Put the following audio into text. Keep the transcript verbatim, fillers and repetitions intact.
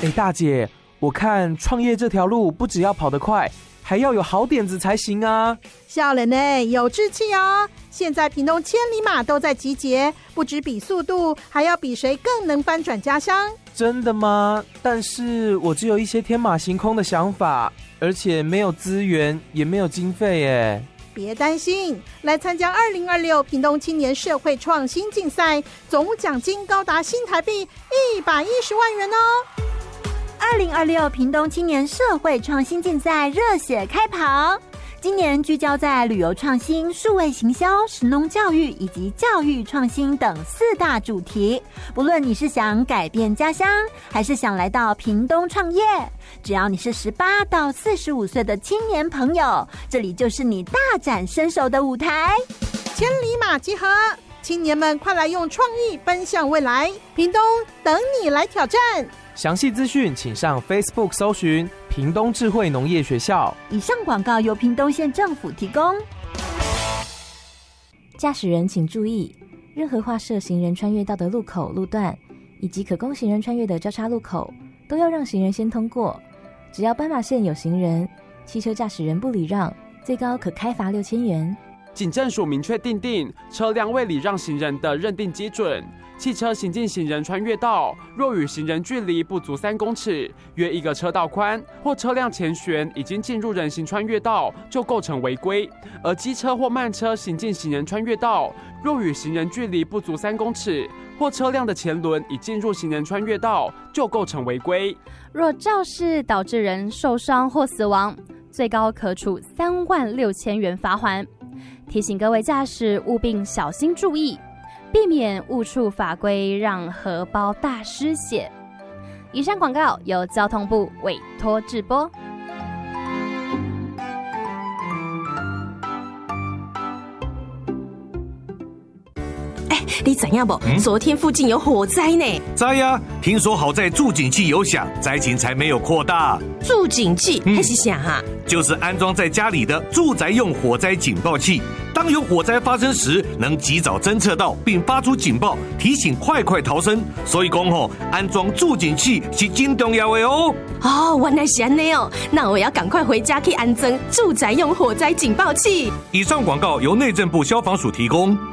哎，大姐，我看创业这条路不只要跑得快，还要有好点子才行啊。 少年呢，有志气哦！现在屏东千里马都在集结，不只比速度，还要比谁更能翻转家乡。 真的吗？但是我只有一些天马行空的想法，而且没有资源，也没有经费耶。 别担心，来参加二零二六屏东青年社会创新竞赛，总奖金高达新台币一百一十万元哦！ 二零二六屏东青年社会创新竞赛热血开跑，今年聚焦在旅游创新、数位行销、食农教育以及教育创新等四大主题。不论你是想改变家乡，还是想来到屏东创业，只要你是十八到四十五岁的青年朋友，这里就是你大展身手的舞台。 千里马集合，青年们快来用创意奔向未来，屏东等你来挑战。 详细资讯请上 Facebook 搜寻屏东智慧农业学校。 以上广告由屏东县政府提供。 驾驶人请注意，任何划设行人穿越道的路口、路段，以及可供行人穿越的交叉路口，都要让行人先通过。只要斑马线有行人，汽车驾驶人不礼让，最高可开罚六千元。 警政署明确订定车辆未礼让行人的认定基准。汽车行进行人穿越道，若与行人距离不足三公尺，约一个车道宽，或车辆前悬已经进入人行穿越道，就构成违规。而机车或慢车行进行人穿越道，若与行人距离不足三公尺，或车辆的前轮已进入行人穿越道，就构成违规。 若肇事导致人受伤或死亡，最高可处三万六千元罚锾。提醒各位驾驶务并小心注意，避免误触法规，让荷包大失血。以上广告由交通部委托制播。 哎，你知影不？嗯、昨天附近有火灾呢。 知呀，听说好在助警器有响，灾情才没有扩大。 助警器还是啥啊？ 就是安装在家里的住宅用火灾警报器。当有火灾发生时，能及早侦测到并发出警报，提醒快快逃生。所以讲吼，安装助警器是真重要的哦。 哦，原来是这样哦，那我要赶快回家去安装住宅用火灾警报器。 以上广告由内政部消防署提供。